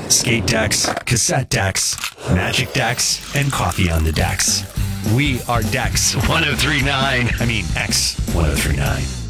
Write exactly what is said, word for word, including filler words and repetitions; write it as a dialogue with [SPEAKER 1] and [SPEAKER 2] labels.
[SPEAKER 1] Skate decks, cassette decks, magic decks, and coffee on the decks. We are Dex one oh three point nine. I mean, X one oh three point nine.